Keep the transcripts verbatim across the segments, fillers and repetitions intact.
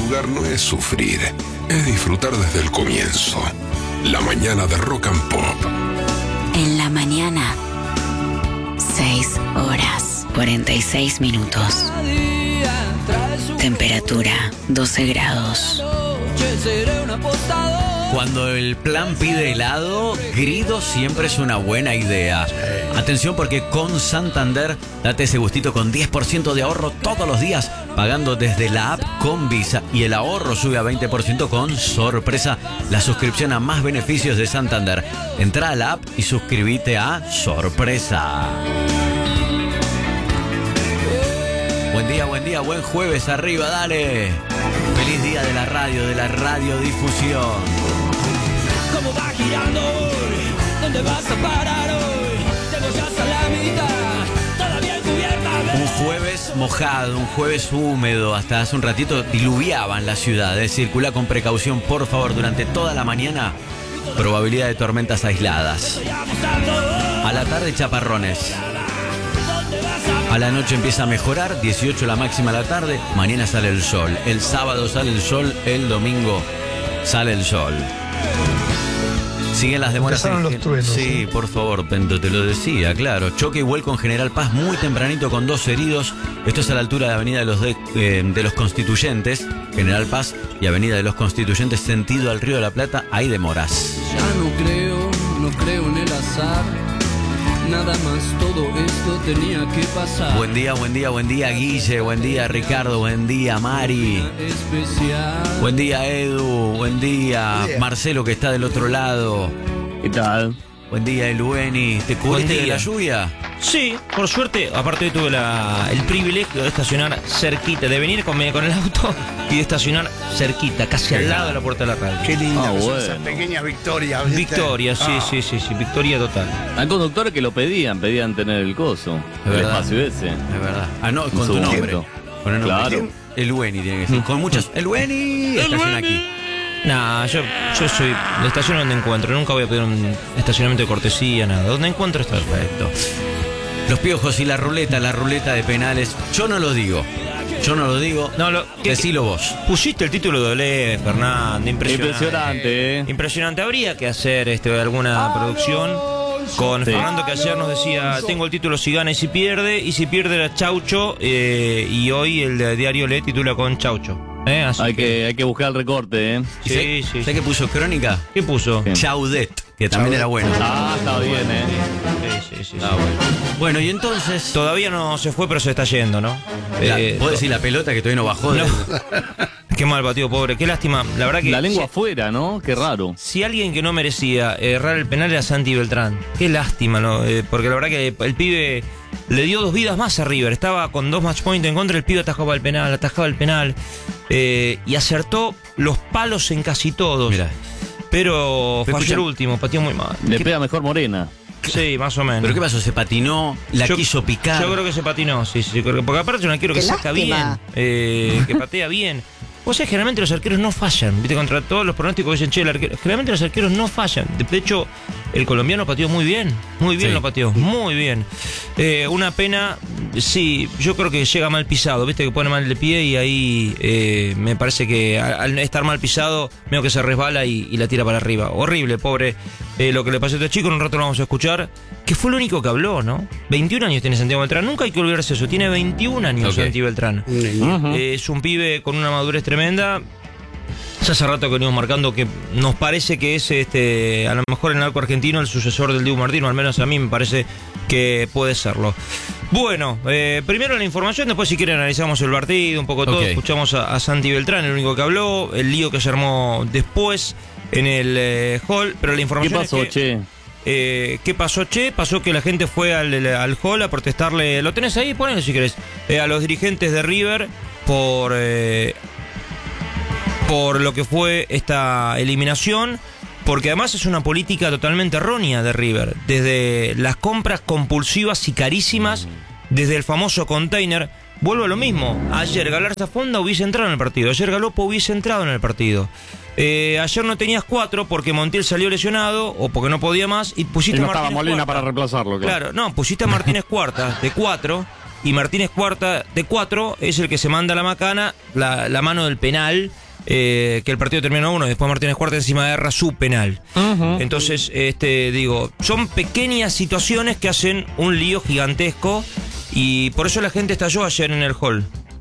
madrugar no es sufrir, es disfrutar desde el comienzo. La mañana de Rock and Pop. En la mañana, seis horas, cuarenta y seis minutos. Temperatura, doce grados. Cuando el plan pide helado, Grido siempre es una buena idea. Atención, porque con Santander date ese gustito con diez por ciento de ahorro todos los días, pagando desde la app con Visa, y el ahorro sube a veinte por ciento con Sorpresa, la suscripción a más beneficios de Santander. Entra a la app y suscríbete a Sorpresa. Buen día, buen día, buen jueves, arriba, dale. Feliz día de la radio, de la radiodifusión. ¿Cómo va girando hoy? ¿Dónde vas a parar hoy? Llego ya hasta la mitad, todavía cubierta. Un jueves mojado, un jueves húmedo, hasta hace un ratito diluviaba en la ciudad. ¿eh? Circula con precaución, por favor, durante toda la mañana. Probabilidad de tormentas aisladas. A la tarde, chaparrones. A la noche empieza a mejorar, dieciocho la máxima a la tarde, mañana sale el sol. El sábado sale el sol, el domingo sale el sol. Siguen las demoras. Empezaron en... los truenos. Sí, ¿sí? por favor, Pento, te lo decía, claro. Choque y vuelco en General Paz muy tempranito con dos heridos. Esto es a la altura de Avenida de los, de, eh, de los Constituyentes, General Paz, y Avenida de los Constituyentes, sentido al Río de la Plata, hay demoras. Ya no creo, no creo en el azar. Nada más, todo esto tenía que pasar. Buen día, buen día, buen día, Guille. Buen día, Ricardo. Buen día, Mari. Especial. Buen día, Edu. Buen día, Buen día. Marcelo, que está del otro lado. ¿Qué tal? Buen día, Elueni. ¿Te cubriste Buen de día. la lluvia? Sí, por suerte, aparte hoy tuve la, el privilegio de estacionar cerquita, de venir con, con el auto y de estacionar cerquita, casi al lado de la puerta de la radio. Qué linda Ah, que son bueno. esas pequeñas victorias. ¿viste? Victoria, sí, Ah. sí, sí, sí, victoria total. Hay conductores que lo pedían, pedían tener el coso, Es el verdad. espacio ese. Es verdad. Ah, no, con Un tu nombre. segundito. Con el nombre. Claro. Elueni tiene que ser. Con muchas. Elueni. Estaciona aquí. Nah, yo, yo soy de estación donde encuentro, nunca voy a pedir un estacionamiento de cortesía, nada. Donde encuentro está perfecto. Los piojos y la ruleta, la ruleta de penales. Yo no lo digo. Yo no lo digo. No, lo, ¿qué- Decilo vos. Pusiste el título de Olé, Fernández, impresionante. Impresionante, ¿eh? Impresionante. Habría que hacer este, alguna producción con Sí. Fernando, que ayer nos decía, tengo el título si gana y si pierde, y si pierde era Chaucho, eh, y hoy el de diario Le titula con Chaucho. ¿eh? Así Hay que, hay que buscar el recorte, ¿eh? ¿Y Sí, sé- sí, sé sí. que puso crónica? ¿Qué puso? Sí. Chaudet, que también era bueno. Ah, está bien, ¿eh? Sí, sí, sí, Ah, sí. bueno. Bueno, y entonces. Todavía no se fue, pero se está yendo, ¿no? La, Eh, ¿Puedo decir la pelota que todavía no bajó? de- No. Qué mal batido, pobre. Qué lástima. La verdad que La lengua si, afuera, ¿no? Qué raro. si alguien que no merecía errar el penal era Santi Beltrán. Qué lástima, ¿no? Eh, porque la verdad que el pibe le dio dos vidas más a River. Estaba con dos match point en contra, el pibe atajaba el penal, atajaba el penal. eh, y acertó los palos en casi todos. Mirá. Pero Pero falló escucha- el último, pateó muy mal. Le ¿Qué- pega mejor Morena. Sí, más o menos. ¿Pero qué pasó? ¿Se patinó? ¿La Yo- quiso picar? Yo creo que se patinó, sí, sí. Porque porque aparte es un arquero que Qué saca lástima. bien, eh, que patea bien. Vos sabés, generalmente los arqueros no fallan, ¿viste? Contra todos los pronósticos dicen, che, el arquero. Generalmente los arqueros no fallan. De hecho, el colombiano pateó muy bien, muy bien Sí. lo pateó, muy bien. Eh, una pena, sí, yo creo que llega mal pisado, ¿viste? Que pone mal de pie y ahí eh, me parece que al, al estar mal pisado, veo que se resbala y, y la tira para arriba. Horrible, pobre, eh, lo que le pasó a este chico. En un rato lo vamos a escuchar, que fue el único que habló, ¿no? veintiún años tiene Santiago Beltrán, nunca hay que olvidarse eso, tiene veintiún años Ok. Santi Beltrán. Ujú. Eh, es un pibe con una madurez tremenda. Ya hace rato que venimos marcando que nos parece que es este a lo mejor en el arco argentino el sucesor del Dibu Martino, al menos a mí me parece que puede serlo. Bueno, eh, primero la información, después si quieren analizamos el partido, un poco todo, Ok. escuchamos a, a Santi Beltrán, el único que habló, el lío que se armó después en el eh, hall, pero la ¿Qué información pasó, es que, che? eh, ¿qué pasó, che? Pasó que la gente fue al, al hall a protestarle, lo tenés ahí, ponelo si querés, eh, a los dirigentes de River por... Eh, por lo que fue esta eliminación, porque además es una política totalmente errónea de River, desde las compras compulsivas y carísimas, desde el famoso container. Vuelvo a lo mismo, ayer Galarza Fonda hubiese entrado en el partido, ayer Galopo hubiese entrado en el partido. Eh, ayer no tenías cuatro porque Montiel salió lesionado o porque no podía más y pusiste Y no a estaba Martínez Molina Cuarta. para reemplazarlo, claro. Claro, no, pusiste a Martínez Cuarta de cuatro y Martínez Cuarta de cuatro es el que se manda la macana, la, la mano del penal, eh, que el partido terminó uno, y después Martínez Cuarta encima agarra su penal. Uh-huh. Entonces, este, digo, son pequeñas situaciones que hacen un lío gigantesco y por eso la gente estalló ayer en el hall.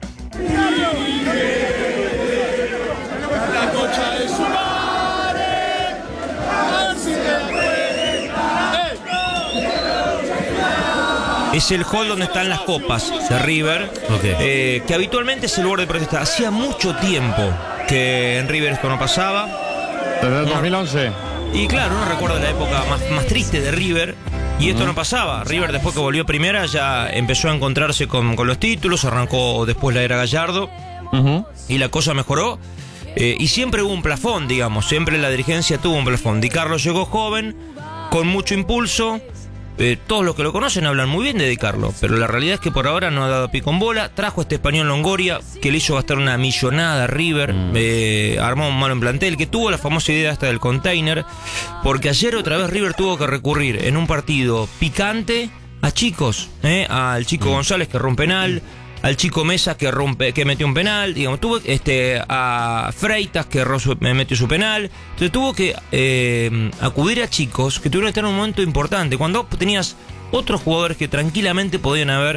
Es el hall donde están las copas de River, okay. eh, que habitualmente es el lugar de protesta. Hacía mucho tiempo que en River esto no pasaba. Desde el dos mil once. Y claro, uno recuerda la época más, más triste de River y esto uh-huh. no pasaba. River, después que volvió a primera, ya empezó a encontrarse con, con los títulos, arrancó después la era Gallardo uh-huh. y la cosa mejoró. Eh, y siempre hubo un plafón, digamos, siempre la dirigencia tuvo un plafón. Di Carlo llegó joven, con mucho impulso. Eh, todos los que lo conocen hablan muy bien de Di Carlo, pero la realidad es que por ahora no ha dado pico en bola. Trajo a este español Longoria, que le hizo gastar una millonada a River, mm. eh, armó un malo en plantel, que tuvo la famosa idea hasta del container, porque ayer otra vez River tuvo que recurrir en un partido picante a chicos, eh, al chico mm. González que rompe penal, al chico Mesa que rompe, que metió un penal, digamos, tuvo este a Freitas que metió su penal. Entonces tuvo que eh, acudir a chicos que tuvieron que estar en un momento importante, cuando tenías otros jugadores que tranquilamente podían haber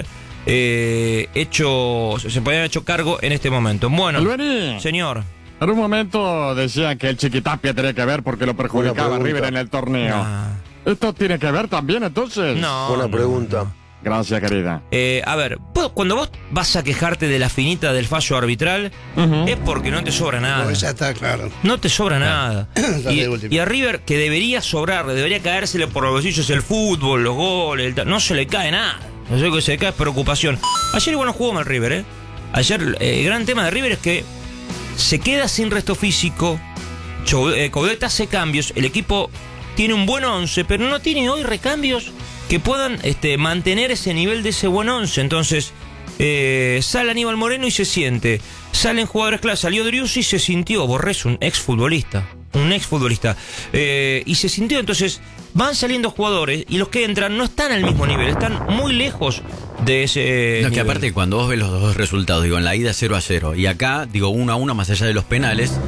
eh, hecho, se podían haber hecho cargo en este momento. Bueno, Albeni, señor. En un momento decían que el Chiquitapia tenía que ver porque lo perjudicaba a River en el torneo. Nah. ¿Esto tiene que ver también entonces? No. Buena pregunta. No. Gracias, querida. Eh, a ver, cuando vos vas a quejarte de la finita del fallo arbitral, uh-huh. es porque no te sobra nada. No, ya está claro. No te sobra nada. y, y a River, que debería sobrarle, debería caérsele por los bolsillos el fútbol, los goles, el no se le cae nada. No sé lo que se le cae es preocupación. Ayer igual no jugó mal River, ¿eh? Ayer eh, el gran tema de River es que se queda sin resto físico. Coudet hace cambios, el equipo tiene un buen once, pero no tiene hoy recambios que puedan este, mantener ese nivel de ese buen once. Entonces, eh, sale Aníbal Moreno y se siente. Salen jugadores clave. Salió Driussi y se sintió. Borrés, un exfutbolista. Un exfutbolista. Eh, y se sintió. Entonces, van saliendo jugadores y los que entran no están al mismo nivel. Están muy lejos de ese No, nivel. que aparte, cuando vos ves los dos resultados, digo, en la ida cero a cero y acá, digo, uno a uno más allá de los penales,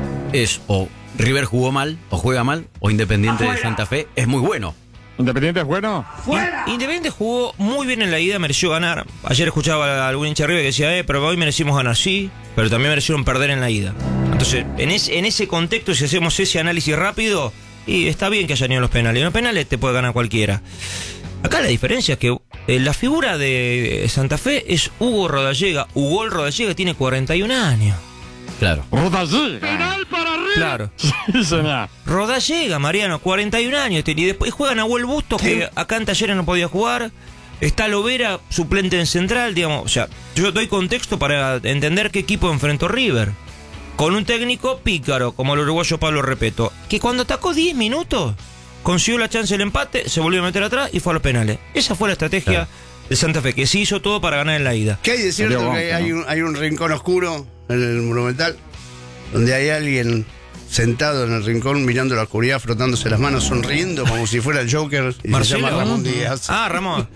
es o River jugó mal, o juega mal, o Independiente ¡Afuera! De Santa Fe es muy bueno. ¿Independiente es bueno? ¡Fuera! Independiente jugó muy bien en la ida, mereció ganar. Ayer escuchaba a algún hincha de River que decía, eh, pero hoy merecimos ganar, sí, pero también merecieron perder en la ida. Entonces, en, es, en ese contexto, si hacemos ese análisis rápido, y está bien que hayan ido los penales. En los penales te puede ganar cualquiera. Acá la diferencia es que eh, la figura de Santa Fe es Hugo Rodallega. Hugo Rodallega tiene cuarenta y un años. Claro. Rodallega. Penal para River. Claro. Sí, señor. Rodallega, Mariano, cuarenta y un años. Y después juegan a Nahuel Bustos, que acá en Talleres no podía jugar. Está Lovera, suplente en central, digamos. O sea, yo doy contexto para entender qué equipo enfrentó River. Con un técnico pícaro, como el uruguayo Pablo Repeto, que cuando atacó diez minutos, consiguió la chance del empate, se volvió a meter atrás y fue a los penales. Esa fue la estrategia claro. de Santa Fe, que se hizo todo para ganar en la ida. ¿Qué hay de cierto que hay, hay, un, hay un rincón oscuro en el Monumental? Donde hay alguien sentado en el rincón mirando la oscuridad, frotándose las manos, sonriendo como si fuera el Joker. Y Marcelo. Se llama Ramón Díaz. Ah, Ramón.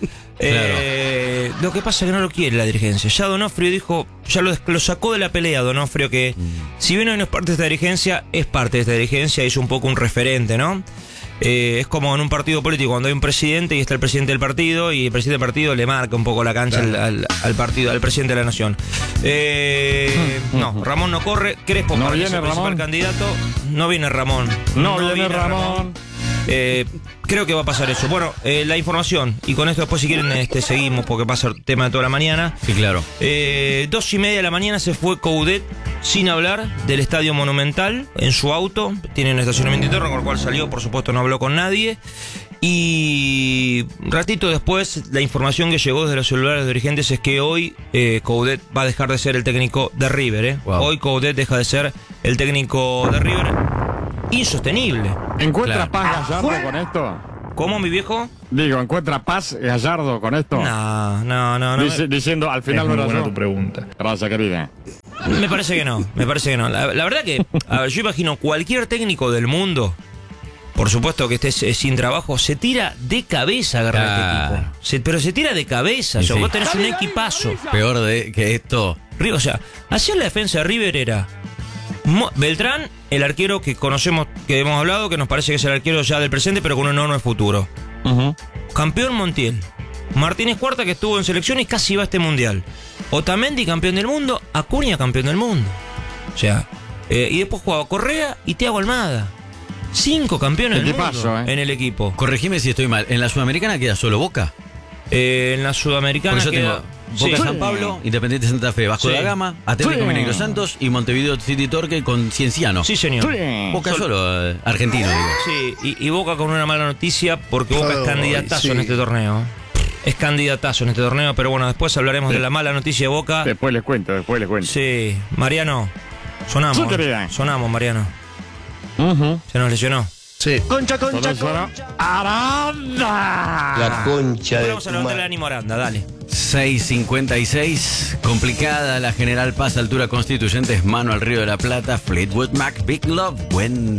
eh, claro. Lo que pasa es que no lo quiere la dirigencia. Ya Donofrio dijo, ya lo, lo sacó de la pelea Donofrio, que mm. si bien hoy no es parte de esta dirigencia, es parte de esta dirigencia, es un poco un referente, ¿no? Eh, es como en un partido político, cuando hay un presidente y está el presidente del partido, y el presidente del partido le marca un poco la cancha claro. al, al, al partido, al presidente de la nación. Eh, no, Ramón no corre. Crespo no para viene ser principal candidato. No viene Ramón. No, no viene, viene Ramón. Ramón. Eh, creo que va a pasar eso. Bueno, eh, la información, y con esto después si quieren este, seguimos, porque pasa el tema de toda la mañana. Sí, claro. Eh, dos y media de la mañana se fue Coudet sin hablar del Estadio Monumental en su auto. Tiene un estacionamiento interno con el cual salió, por supuesto no habló con nadie. Y ratito después la información que llegó desde los celulares de dirigentes es que hoy eh, Coudet va a dejar de ser el técnico de River. ¿eh? Wow. Hoy Coudet deja de ser el técnico de River. Insostenible. ¿Encuentra claro. paz Gallardo con esto? ¿Cómo, mi viejo? Digo, ¿encuentra paz Gallardo con esto? No, no, no. no Dice, me... Diciendo, al final es no muy era buena yo. tu pregunta. Gracias, querida. Me parece que no, me parece que no. La, la verdad que, a ver, yo imagino cualquier técnico del mundo, por supuesto que estés eh, sin trabajo, se tira de cabeza a agarrar Claro. este equipo. Se- pero se tira de cabeza. O sea, Sí. vos tenés un equipazo. Peor de que esto. River, o sea, ayer la defensa de River era Mo- Beltrán, el arquero que conocemos, que hemos hablado, que nos parece que es el arquero ya del presente, pero con un enorme futuro. Ujú. Campeón Montiel. Martínez Cuarta, que estuvo en selección y casi va a este mundial. Otamendi, campeón del mundo. Acuña, campeón del mundo. O sea, eh, y después jugaba Correa y Thiago Almada. Cinco campeones del Equipazo, mundo eh. en el equipo. Corregime si estoy mal. ¿En la Sudamericana queda solo Boca? Eh, en la Sudamericana Porque yo queda- tengo Boca Sí. San Pablo, Independiente Santa Fe, Vasco Sí. da Gama, Atlético Sí. Mineiro Santos y Montevideo City Torque con Cienciano. Sí, señor. Sí. Boca solo, eh, argentino, digo. Sí, y, y Boca con una mala noticia porque Boca Ay, es candidatazo sí. en este torneo. Es candidatazo en este torneo, pero bueno, después hablaremos de la mala noticia de Boca. Después les cuento, después les cuento. Sí, Mariano, sonamos. Sí, querida. Sonamos, Mariano. Ujú. Se nos lesionó. Sí. Todo eso, ¿no? ¡Aranda! La concha de Vamos a tu levantar el madre. ánimo, Aranda, dale. seis cincuenta y seis, complicada la General Paz, altura Constituyentes, mano al Río de la Plata, Fleetwood Mac, Big Love, When